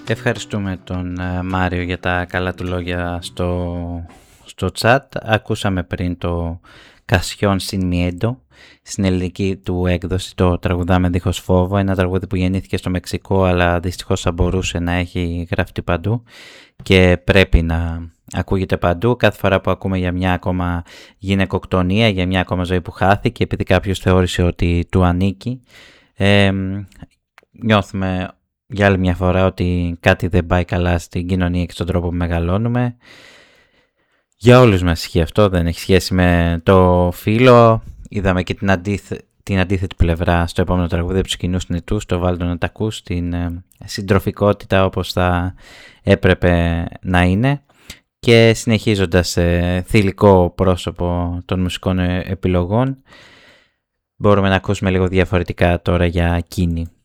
Ευχαριστούμε τον Μάριο για τα καλά του λόγια στο chat. Ακούσαμε πριν το Κασιόν Sin Miedo, στην ελληνική του έκδοση, το τραγουδάμε δίχως φόβο, ένα τραγούδι που γεννήθηκε στο Μεξικό αλλά δυστυχώς θα μπορούσε να έχει γραφτεί παντού και πρέπει να ακούγεται παντού. Κάθε φορά που ακούμε για μια ακόμα γυναικοκτονία, για μια ακόμα ζωή που χάθηκε επειδή κάποιος θεώρησε ότι του ανήκει, νιώθουμε για άλλη μια φορά ότι κάτι δεν πάει καλά στην κοινωνία και στον τρόπο που μεγαλώνουμε. Για όλους μας ισχύει αυτό, δεν έχει σχέση με το φύλο. Είδαμε και την αντίθετη πλευρά στο επόμενο τραγούδι του κοινού νητού, στο Βάλτο να τα ακούς, την συντροφικότητα όπως θα έπρεπε να είναι. Και συνεχίζοντας θηλυκό πρόσωπο των μουσικών επιλογών, μπορούμε να ακούσουμε λίγο διαφορετικά τώρα για Κίνη.